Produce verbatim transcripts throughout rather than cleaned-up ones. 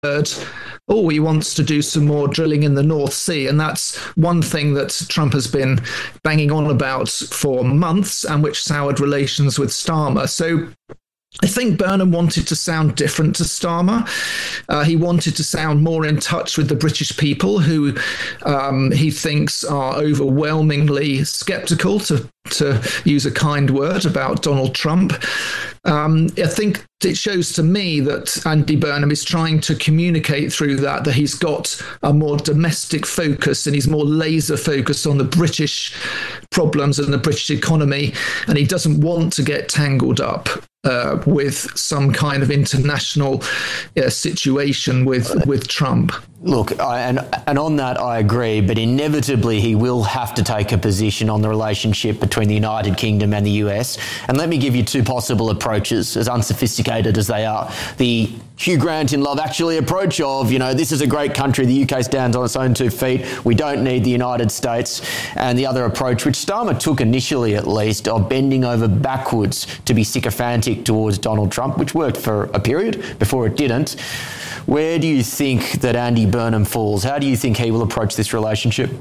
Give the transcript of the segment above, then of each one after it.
oh, he wants to do some more drilling in the North Sea. And that's one thing that Trump has been banging on about for months and which soured relations with Starmer. So I think Burnham wanted to sound different to Starmer. Uh, he wanted to sound more in touch with the British people, who um, he thinks are overwhelmingly sceptical, to, to use a kind word, about Donald Trump. Um, I think it shows to me that Andy Burnham is trying to communicate through that, that he's got a more domestic focus and he's more laser focused on the British problems and the British economy. And he doesn't want to get tangled up uh, with some kind of international uh, situation with, with Trump. Look, I, and and on that I agree, but inevitably he will have to take a position on the relationship between the United Kingdom and the U S. And let me give you two possible approaches, as unsophisticated as they are. The Hugh Grant in Love Actually approach of, you know, this is a great country, the U K stands on its own two feet, we don't need the United States. And the other approach, which Starmer took initially at least, of bending over backwards to be sycophantic towards Donald Trump, which worked for a period before it didn't. Where do you think that Andy Burnham falls? How do you think he will approach this relationship?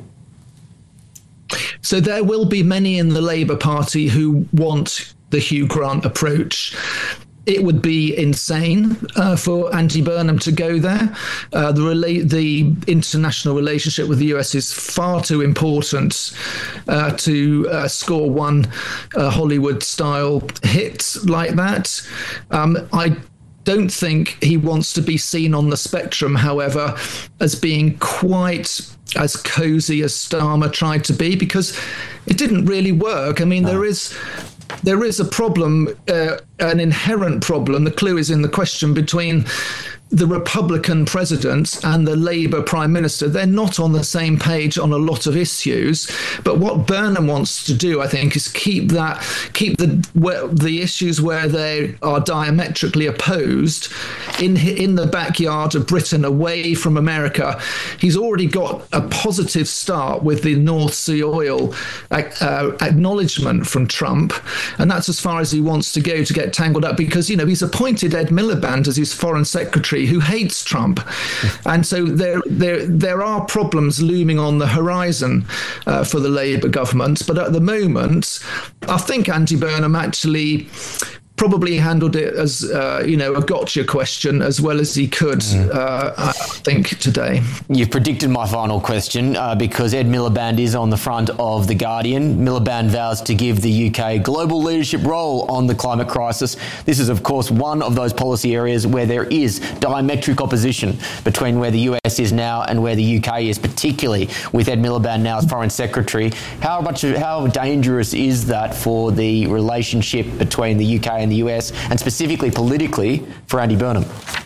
So there will be many in the Labour Party who want the Hugh Grant approach. It would be insane uh, for Andy Burnham to go there. Uh, the, rela- the international relationship with the U S is far too important uh, to uh, score one uh, Hollywood-style hit like that. Um, I don't think he wants to be seen on the spectrum, however, as being quite as cozy as Starmer tried to be, because it didn't really work. I mean, no. there is there is a problem, uh, an inherent problem. The clue is in the question between the Republican president and the Labour prime minister. They're not on the same page on a lot of issues. But what Burnham wants to do, I think, is keep that, keep the where, the issues where they are diametrically opposed in in the backyard of Britain, away from America. He's already got a positive start with the North Sea oil uh, acknowledgement from Trump, and that's as far as he wants to go to get tangled up, because, you know, he's appointed Ed Miliband as his foreign secretary, who hates Trump. And so there there there are problems looming on the horizon uh, for the Labour government. But at the moment, I think Andy Burnham actually probably handled it as, uh, you know, a gotcha question as well as he could, mm. uh, I think, today. You've predicted my final question uh, because Ed Miliband is on the front of The Guardian. Miliband vows to give the U K global leadership role on the climate crisis. This is, of course, one of those policy areas where there is diametric opposition between where the U S is now and where the U K is, particularly with Ed Miliband now as Foreign Secretary. How much, how dangerous is that for the relationship between the U K and the U S, and specifically politically for Andy Burnham?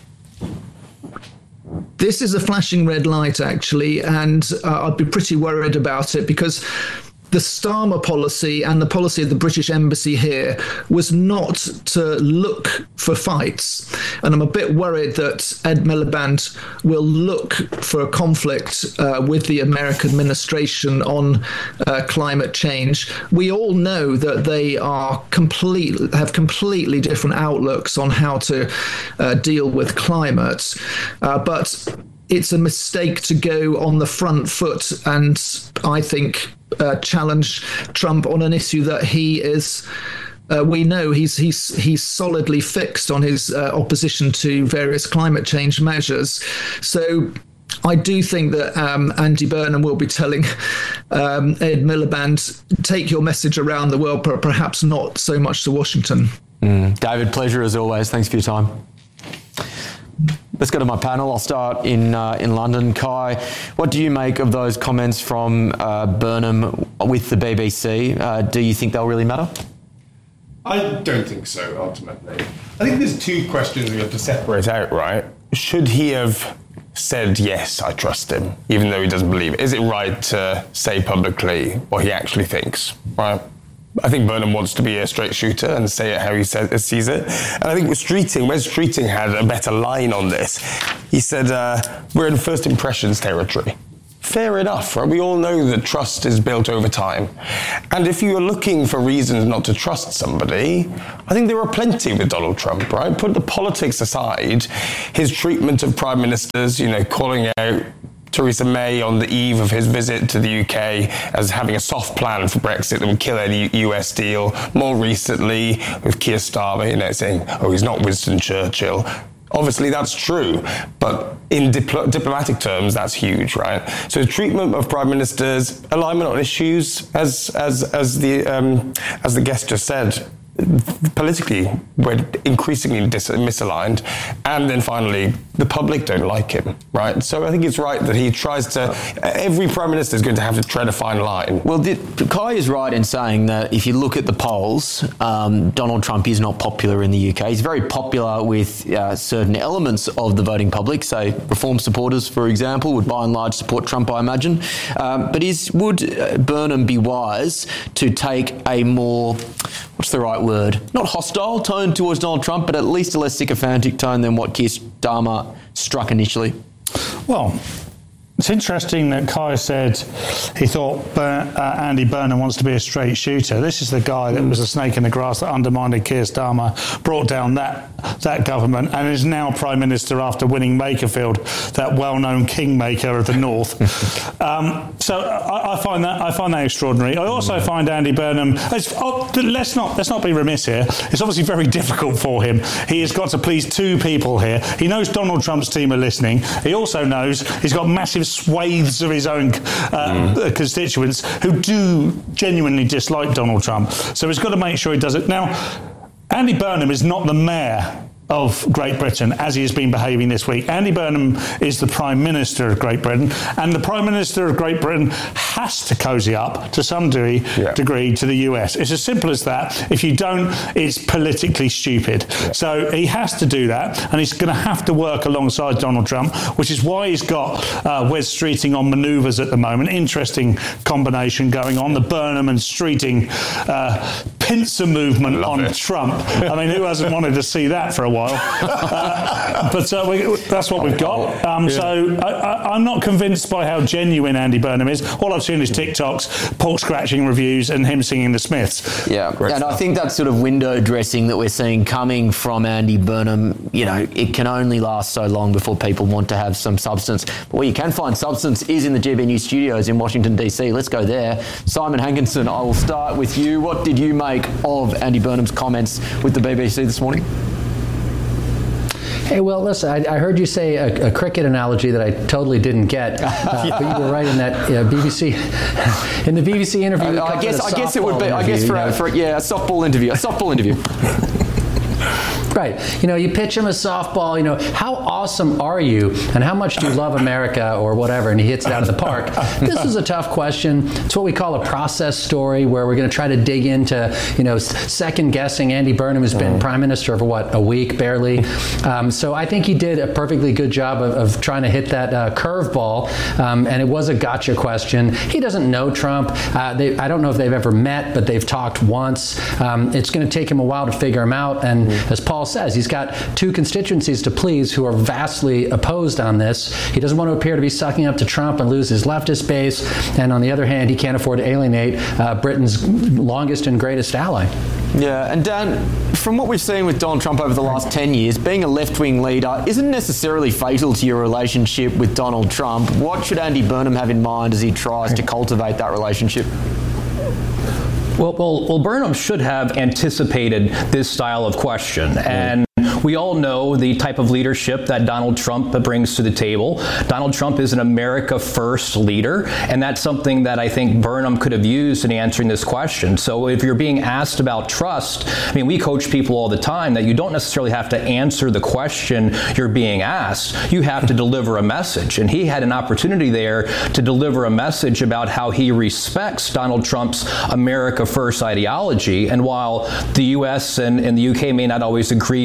This is a flashing red light, actually, and uh, I'd be pretty worried about it, because the Starmer policy and the policy of the British Embassy here was not to look for fights. And I'm a bit worried that Ed Miliband will look for a conflict uh, with the American administration on uh, climate change. We all know that they are complete, have completely different outlooks on how to uh, deal with climate. Uh, but it's a mistake to go on the front foot and, I think, uh, challenge Trump on an issue that he is, uh, we know he's he's he's solidly fixed on his uh, opposition to various climate change measures. So I do think that um, Andy Burnham will be telling um, Ed Miliband, take your message around the world, but perhaps not so much to Washington. Mm. David, pleasure as always. Thanks for your time. Let's go to my panel. I'll start in uh, in London. Kai, what do you make of those comments from uh, Burnham with the B B C? Uh, do you think they'll really matter? I don't think so, ultimately. I think there's two questions we have to separate out, right? Should he have said, yes, I trust him, even though he doesn't believe it? Is it right to say publicly what he actually thinks, right? I think Burnham wants to be a straight shooter and say it how he says, sees it. And I think with Streeting, Wes Streeting had a better line on this. He said, uh, we're in first impressions territory. fair enough, right? We all know that trust is built over time. And if you are looking for reasons not to trust somebody, I think there are plenty with Donald Trump, right? Put the politics aside, his treatment of prime ministers, you know, calling out Theresa May on the eve of his visit to the U K as having a soft plan for Brexit that would kill any U S deal. More recently, with Keir Starmer, you know, saying, oh, he's not Winston Churchill. Obviously, that's true, but in dipl- diplomatic terms, that's huge, right? So, treatment of prime ministers, alignment on issues, as as as the um, as the guest just said, politically we're increasingly dis- misaligned, and then finally the public don't like him, right? So I think it's right that he tries to. Every prime minister is going to have to tread a fine line. Well, the, Kai is right in saying that if you look at the polls, um, Donald Trump is not popular in the U K. He's very popular with uh, certain elements of the voting public. So Reform supporters, for example, would by and large support Trump, I imagine. Um, but is would Burnham be wise to take a more, what's the right word, not hostile tone towards Donald Trump, but at least a less sycophantic tone than what Keir Starmer struck initially? Well, it's interesting that Kai said he thought Bur- uh, Andy Burnham wants to be a straight shooter. This is the guy that was a snake in the grass that undermined Keir Starmer, brought down that that government, and is now Prime Minister after winning Makerfield, that well-known kingmaker of the North. um, so I, I find that I find that extraordinary. I also find Andy Burnham. Oh, let's not let's not be remiss here. It's obviously very difficult for him. He has got to please two people here. He knows Donald Trump's team are listening. He also knows he's got massive swathes of his own uh, mm. constituents who do genuinely dislike Donald Trump. So he's got to make sure he does it. Now, Andy Burnham is not the mayor of Great Britain as he has been behaving this week. Andy Burnham is the Prime Minister of Great Britain, and the Prime Minister of Great Britain has to cozy up to some degree, yeah. degree to the U S. It's as simple as that. If you don't, it's politically stupid. Yeah. So he has to do that, and he's going to have to work alongside Donald Trump, which is why he's got uh, Wes Streeting on manoeuvres at the moment. Interesting combination going on, the Burnham and Streeting uh, pincer movement on it. Trump. I mean, who hasn't wanted to see that for a while? uh, but uh, we, that's what we've got. Um, yeah. So I, I, I'm not convinced by how genuine Andy Burnham is. All I've seen is TikToks, pork scratching reviews, and him singing the Smiths. Yeah, Great and stuff. I think that sort of window dressing that we're seeing coming from Andy Burnham, you know, it can only last so long before people want to have some substance. But where you can find substance is in the G B News studios in Washington, D C. Let's go there. Simon Hankinson, I will start with you. What did you make of Andy Burnham's comments with the B B C this morning? Hey, well, listen, I, I heard you say a, a cricket analogy that I totally didn't get, uh, yeah. but you were right in that uh, B B C, in the B B C interview. I, I guess, I guess it would be, I guess for, a, for yeah, a softball interview, a softball interview. Right. You know, you pitch him a softball, you know, how awesome are you and how much do you love America or whatever, and he hits it out of the park. This is a tough question. It's what we call a process story where we're going to try to dig into, you know, second guessing. Andy Burnham has been prime minister for what, a week barely. Um, so I think he did a perfectly good job of, of trying to hit that uh, curveball, um, and it was a gotcha question. He doesn't know Trump. Uh, they, I don't know if they've ever met, but they've talked once. Um, it's going to take him a while to figure him out, and as Paul says, he's got two constituencies to please who are vastly opposed on this. He doesn't want to appear to be sucking up to Trump and lose his leftist base, and on the other hand, he can't afford to alienate uh, Britain's longest and greatest ally. Yeah, and Dan, from what we've seen with Donald Trump over the last ten years, being a left-wing leader isn't necessarily fatal to your relationship with Donald Trump. What should Andy Burnham have in mind as he tries to cultivate that relationship? Well, well, well, Burnham should have anticipated this style of question, and we all know the type of leadership that Donald Trump brings to the table. Donald Trump is an America First leader, and that's something that I think Burnham could have used in answering this question. So if you're being asked about trust, I mean, we coach people all the time that you don't necessarily have to answer the question you're being asked. You have to deliver a message, and he had an opportunity there to deliver a message about how he respects Donald Trump's America First ideology. And while the U S and, and the U K may not always agree on every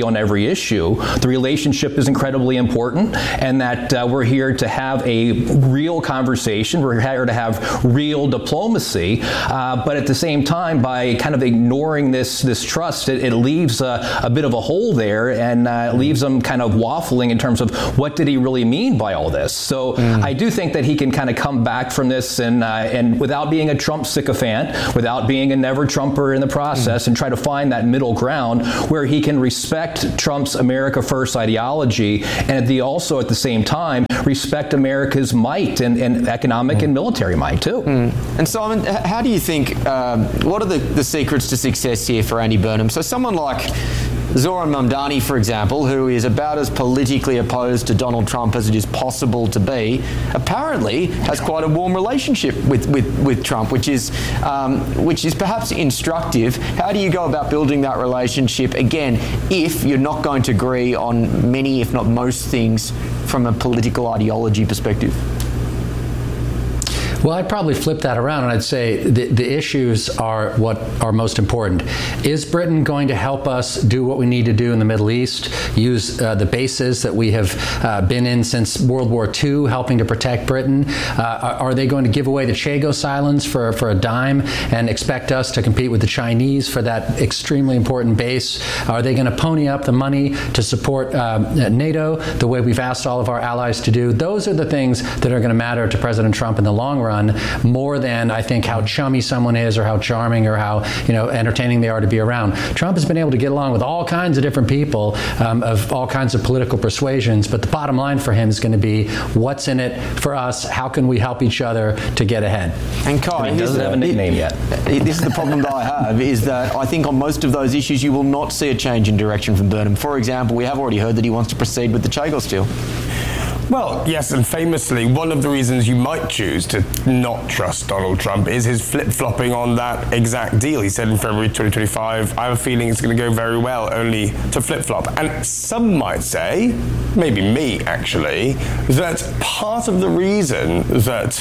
issue, the relationship is incredibly important, and that uh, we're here to have a real conversation. We're here to have real diplomacy, uh, but at the same time, by kind of ignoring this this trust, it, it leaves a, a bit of a hole there, and uh, it leaves them kind of waffling in terms of what did he really mean by all this. So mm. I do think that he can kind of come back from this and uh, and without being a Trump sycophant, without being a never Trumper in the process, mm. and try to find that middle ground where he can respect Trump's America First ideology, and at the also at the same time respect America's might and, and economic mm. and military might too. Mm. And Simon, how do you think, um, what are the, the secrets to success here for Andy Burnham? So someone like Zoran Mamdani, for example, who is about as politically opposed to Donald Trump as it is possible to be, apparently has quite a warm relationship with, with, with Trump, which is um, which is perhaps instructive. How do you go about building that relationship, again, if you're not going to agree on many, if not most things from a political ideology perspective? Well, I'd probably flip that around and I'd say the, the issues are what are most important. Is Britain going to help us do what we need to do in the Middle East, use uh, the bases that we have uh, been in since World War Two, helping to protect Britain? Uh, are they going to give away the Chagos Islands for, for a dime and expect us to compete with the Chinese for that extremely important base? Are they going to pony up the money to support uh, NATO the way we've asked all of our allies to do? Those are the things that are going to matter to President Trump in the long run. More than I think how chummy someone is or how charming or how you know entertaining they are to be around. Trump has been able to get along with all kinds of different people um, of all kinds of political persuasions, but the bottom line for him is going to be what's in it for us, how can we help each other to get ahead. And Kai, he doesn't have a nickname yet. This is the problem that I have, is that I think on most of those issues you will not see a change in direction from Burnham. For example, we have already heard that he wants to proceed with the Chagos deal. Well, yes, and famously, one of the reasons you might choose to not trust Donald Trump is his flip-flopping on that exact deal. He said in February twenty twenty-five, I have a feeling it's going to go very well, only to flip-flop. And some might say, maybe me actually, that part of the reason that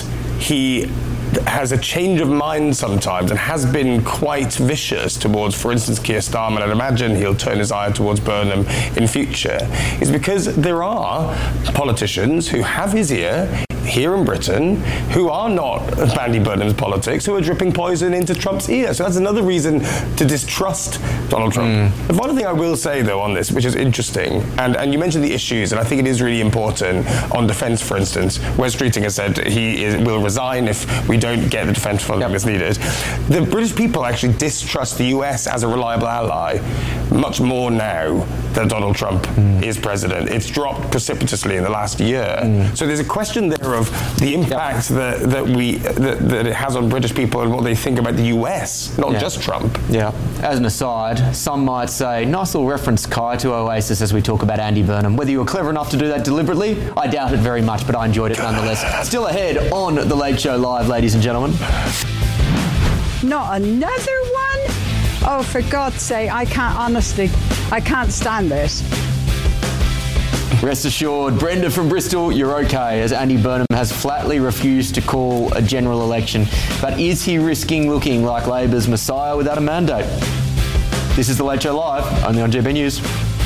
he has a change of mind sometimes and has been quite vicious towards, for instance, Keir Starmer, and I'd imagine he'll turn his eye towards Burnham in future, is because there are politicians who have his ear here in Britain who are not Andy Burnham's politics, who are dripping poison into Trump's ear. So that's another reason to distrust Donald Trump. Mm. The final thing I will say, though, on this, which is interesting, and, and you mentioned the issues, and I think it is really important on defence, for instance. Wes Streeting has said he is, will resign if we don't get the defence funding that's needed. The British people actually distrust the U S as a reliable ally much more now that Donald Trump mm. is president. It's dropped precipitously in the last year. Mm. So there's a question there of the impact yep. that, that we that, that it has on British people and what they think about the U S, not yeah. just Trump. Yeah. As an aside, some might say, nice little reference, Kai, to Oasis as we talk about Andy Burnham. Whether you were clever enough to do that deliberately, I doubt it very much, but I enjoyed it nonetheless. Still ahead on The Late Show Live, ladies and gentlemen. Not another one? Oh, for God's sake, I can't, honestly, I can't stand this. Rest assured, Brenda from Bristol, you're okay, as Andy Burnham has flatly refused to call a general election. But is he risking looking like Labor's Messiah without a mandate? This is The Late Show Live, only on G B News.